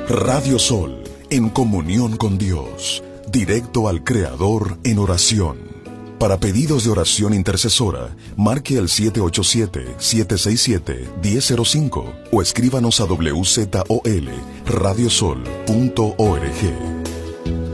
Radio Sol, en comunión con Dios, directo al Creador en oración. Para pedidos de oración intercesora, marque el 787-767-1005 o escríbanos a wzol.radiosol.org.